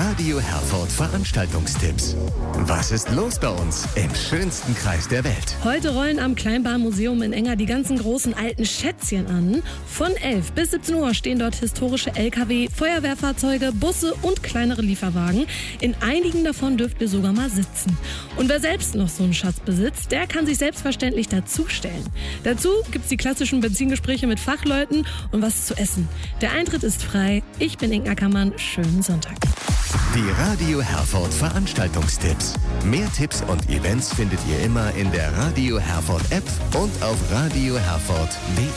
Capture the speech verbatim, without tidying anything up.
Radio Herford Veranstaltungstipps. Was ist los bei uns im schönsten Kreis der Welt? Heute rollen am Kleinbahnmuseum in Enger die ganzen großen alten Schätzchen an. Von elf bis siebzehn Uhr stehen dort historische L K W, Feuerwehrfahrzeuge, Busse und kleinere Lieferwagen. In einigen davon dürft ihr sogar mal sitzen. Und wer selbst noch so einen Schatz besitzt, der kann sich selbstverständlich dazustellen. Dazu gibt's die klassischen Benzingespräche mit Fachleuten und was zu essen. Der Eintritt ist frei. Ich bin Inken Ackermann. Schönen Sonntag. Die Radio Herford Veranstaltungstipps. Mehr Tipps und Events findet ihr immer in der Radio Herford App und auf radio herford punkt de.